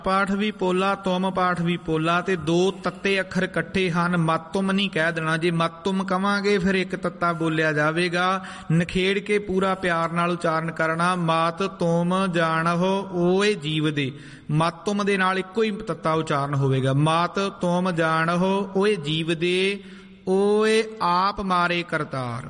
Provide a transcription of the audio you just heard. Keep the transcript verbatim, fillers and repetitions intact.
ਪਾਠ ਵੀ ਪੋਲਾ, ਤੁਮ ਪਾਠ ਵੀ ਪੋਲਾ, ਤੇ ਦੋ ਤੱਤੇ ਅੱਖਰ ਇਕੱਠੇ ਹਨ। ਮਤੁਮ ਨਹੀਂ ਕਹਿ ਦੇਣਾ। ਜੇ ਮਤੁਮ ਕਵਾਂਗੇ ਫਿਰ ਇੱਕ ਤੱਤਾ ਬੋਲਿਆ ਜਾਵੇਗਾ। ਨਖੇੜ ਕੇ ਪੂਰਾ ਪਿਆਰ ਨਾਲ ਉਚਾਰਨ ਕਰਨਾ। ਮਾਤ ਤੁਮ ਜਾਣਹੁ ਓਏ ਜੀਵ ਦੇ, ਮਤੁਮ ਦੇ ਨਾਲ ਇੱਕੋ ਹੀ ਤੱਤਾ ਉਚਾਰਨ ਹੋਵੇਗਾ। ਮਾਤ ਤੁਮ ਜਾਣਹੁ ਓਏ ਜੀਵ ਦੇ, ਓਏ ਆਪ ਮਾਰੇ ਕਰਤਾਰ।